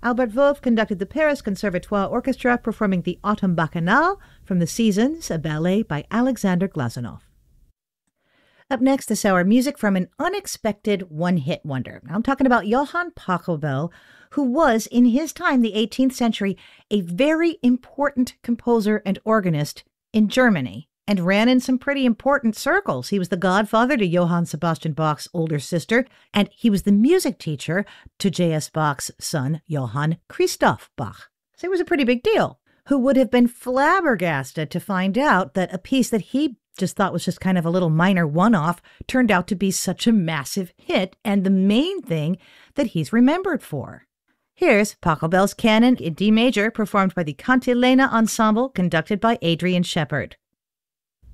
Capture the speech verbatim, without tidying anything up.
Albert Wolff conducted the Paris Conservatoire Orchestra, performing the Autumn Bacchanal from The Seasons, a ballet by Alexander Glazunov. Up next this hour, music from an unexpected one-hit wonder. I'm talking about Johann Pachelbel, who was, in his time, the eighteenth century, a very important composer and organist in Germany, and ran in some pretty important circles. He was the godfather to Johann Sebastian Bach's older sister, and he was the music teacher to J S. Bach's son, Johann Christoph Bach. So it was a pretty big deal. Who would have been flabbergasted to find out that a piece that he just thought was just kind of a little minor one-off turned out to be such a massive hit, and the main thing that he's remembered for. Here's Pachelbel's Canon in D major, performed by the Cantilena Ensemble, conducted by Adrian Shepard.